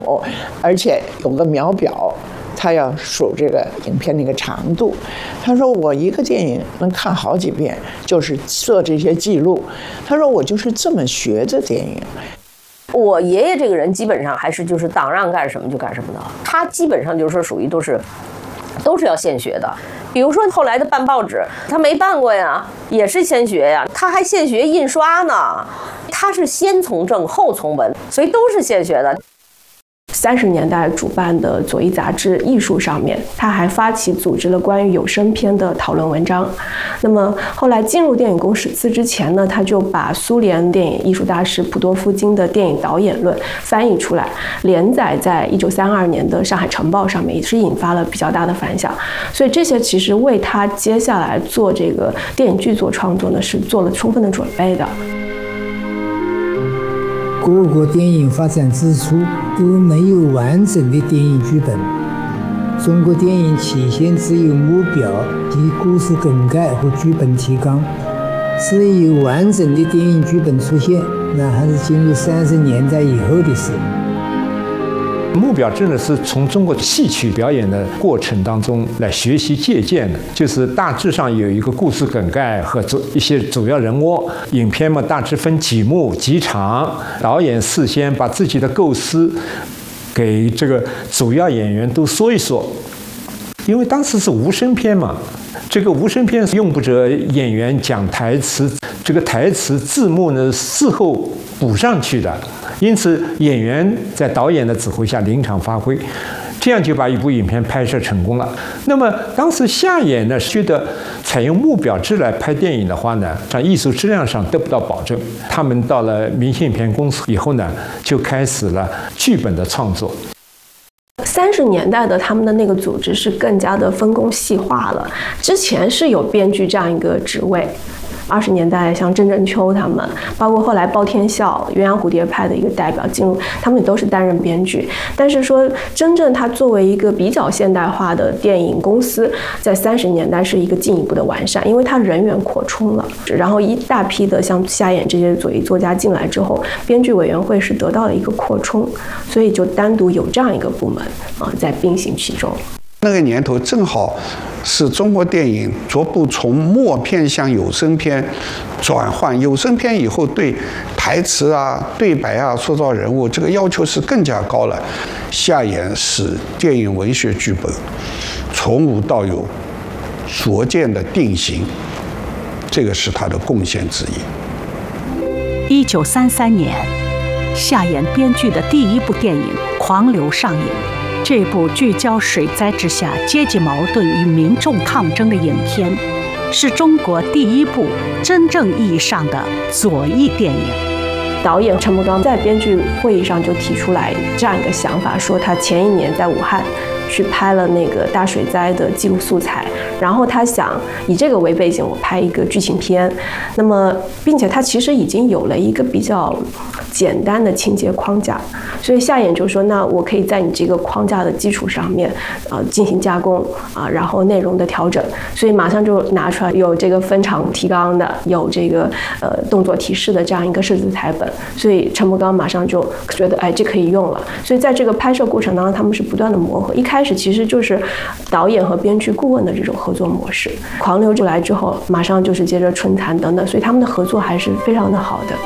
而且有个秒表，他要数这个影片那个长度。他说我一个电影能看好几遍，就是做这些记录。他说我就是这么学的电影。 我爷爷这个人基本上还是就是党让干什么就干什么的，他基本上就是说属于都是要现学的。比如说后来的办报纸，他没办过呀，也是先学呀，他还现学印刷呢，他是先从政后从文，所以都是现学的。 30年代主办的左翼杂志《艺术》上面，他还发起组织了关于有声片的讨论文章。那么后来进入电影公史次之前呢，他就把苏联电影艺术大师普多夫金的电影导演论翻译出来，连载在1932年的《上海晨报》上面，也是引发了比较大的反响。所以这些其实为他接下来做这个电影剧作创作呢，是做了充分的准备的。 各国电影发展之初都没有完整的电影剧本，中国电影起先只有目标及故事梗概和剧本提纲，至于有完整的电影剧本出现，那还是进入30年代以后的事。 目标真的是从中国戏曲表演的过程当中来学习借鉴的，就是大致上有一个故事梗概和一些主要人物。影片嘛，大致分几幕几场，导演事先把自己的构思给这个主要演员都说一说，因为当时是无声片嘛，这个无声片用不着演员讲台词，这个台词字幕呢事后补上去的。因此，演员在导演的指挥下临场发挥，这样就把一部影片拍摄成功了。那么，当时夏衍呢觉得采用目标制来拍电影的话呢，在艺术质量上得不到保证。他们到了明信片公司以后呢，就开始了剧本的创作。 30年代的他们的那个组织是更加的分工细化了，之前是有编剧这样一个职位。20年代像郑振秋他们，包括后来包天笑、鸳鸯蝴蝶派的一个代表进入，他们也都是担任编剧。但是说真正它作为一个比较现代化的电影公司，在30年代是一个进一步的完善，因为它人员扩充了，然后一大批的像夏衍这些左翼作家进来之后，编剧委员会是得到了一个扩充，所以就单独有这样一个部门在并行其中。 那个年头正好是中国电影逐步从默片向有声片转换，有声片以后对台词啊、对白啊、塑造人物这个要求是更加高了。夏衍使电影文学剧本从无到有逐渐的定型，这个是他的贡献之一。1933年，夏衍编剧的第一部电影《狂流》上映。这部聚焦水灾之下阶级矛盾与民众抗争的影片，是中国第一部真正意义上的左翼电影。 导演陈木刚在编剧会议上就提出来这样一个想法，说他前1年在武汉去拍了那个大水灾的记录素材，然后他想以这个为背景，我拍一个剧情片。那么，并且他其实已经有了一个比较简单的情节框架，所以夏衍就说：“那我可以在你这个框架的基础上面，进行加工然后内容的调整。”所以马上就拿出来有这个分场提纲的，有这个动作提示的这样一个摄制台本。所以陈木刚马上就觉得，哎，这可以用了。所以在这个拍摄过程当中，他们是不断的磨合。一开始其实就是导演和编剧顾问的这种合作模式。狂流出来之后，马上就是接着春蚕等等，所以他们的合作还是非常的好的。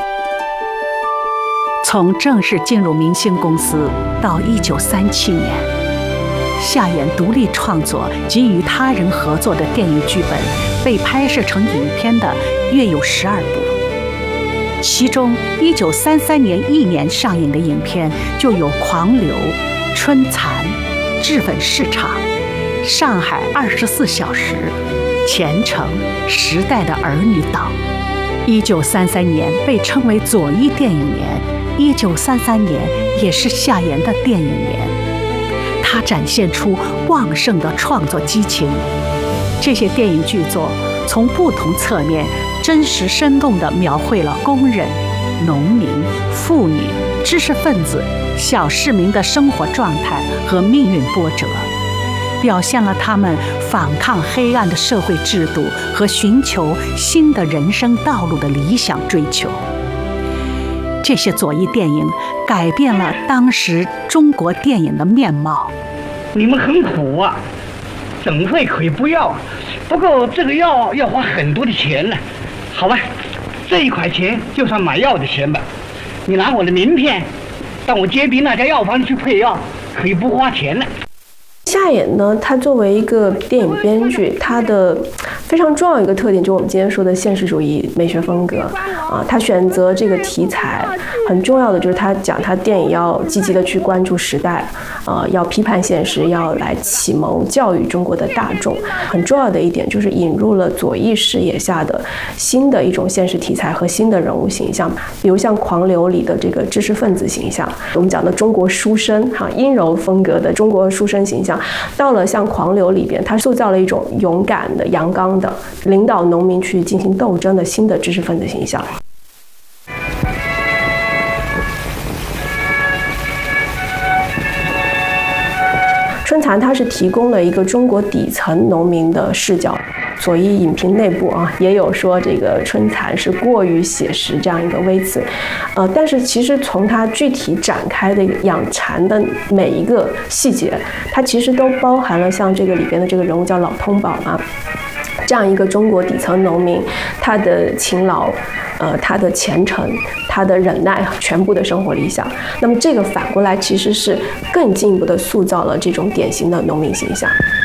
从正式进入明星公司到1937年，夏衍独立创作及与他人合作的电影剧本被拍摄成影片的约有12部，其中1933年1年上映的影片就有《狂流》、《春蚕》、《脂粉市场》、《上海24小时》、《前程》、《时代的儿女》等。1933年被称为左翼电影年，1933年也是夏衍的电影年，他展现出旺盛的创作激情。这些电影剧作从不同侧面真实生动地描绘了工人、农民、妇女、知识分子、小市民的生活状态和命运波折，表现了他们反抗黑暗的社会制度和寻求新的人生道路的理想追求。 这些左翼电影改变了当时中国电影的面貌。 你们很苦啊，诊费可以不要，不过这个药要花很多的钱呢。好吧，这1块钱就算买药的钱吧。你拿我的名片到我街边那家药房去配药，可以不花钱了。 夏衍呢，他作为一个电影编剧，他的非常重要一个特点就是我们今天说的现实主义美学风格啊。他选择这个题材很重要的就是他讲他电影要积极的去关注时代，要批判现实，要来启蒙教育中国的大众。很重要的一点就是引入了左翼视野下的新的一种现实题材和新的人物形象，比如像《狂流》里的这个知识分子形象，我们讲的中国书生阴柔风格的中国书生形象。到了像《狂流》里边，他塑造了一种勇敢的、阳刚的、领导农民去进行斗争的新的知识分子形象。春蚕它是提供了一个中国底层农民的视角。左翼影评内部也有说这个春蚕是过于写实这样一个微词，但是其实从它具体展开的养蚕的每一个细节，它其实都包含了像这个里边的这个人物叫老通宝这样一个中国底层农民，他的勤劳，他的虔诚，他的忍耐，全部的生活理想。那么这个反过来其实是更进一步的塑造了这种典型的农民形象。